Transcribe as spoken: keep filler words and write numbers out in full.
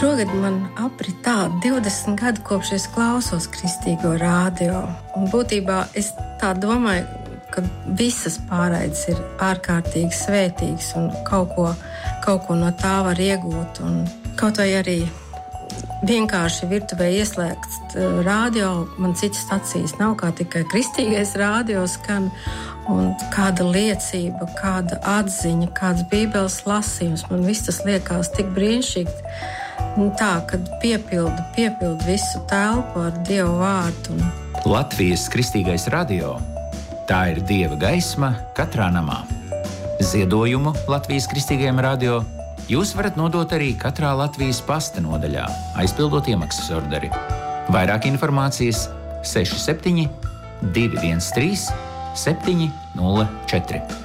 Šogad man aprit tā divdesmit gadi, kopš es klausos kristīgo rādio. Un būtībā es tā domāju, ka visas pārraides ir ārkārtīgi svētīgas un kaut ko, kaut ko no tā var iegūt. Un kaut vai arī vienkārši virtuvē ieslēgts rādio, man citas stacijas nav, kā tikai kristīgais rādio skan. Un kāda liecība, kāda atziņa, kāds bībeles lasījums, man viss tas liekas tik brīnišķīgi. Un tā, kad piepilda, piepilda visu telpu ar Dievu vārdu. Latvijas kristīgais radio. Tā ir Dieva gaisma katrā namā. Ziedojumu Latvijas kristīgajam radio jūs varat nodot arī katrā Latvijas pasta nodaļā, aizpildot iemaksas orderi. Vairāk informācijas seši septiņi divi viens trīs septiņi nulle četri.